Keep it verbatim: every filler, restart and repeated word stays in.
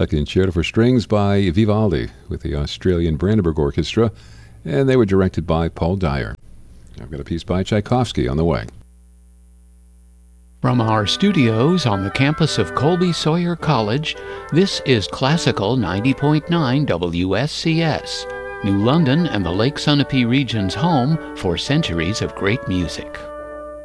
A concerto for strings by Vivaldi with the Australian Brandenburg Orchestra, and they were directed by Paul Dyer. I've got a piece by Tchaikovsky on the way. From our studios on the campus of Colby Sawyer College, this is Classical ninety point nine W S C S, New London and the Lake Sunapee region's home for centuries of great music.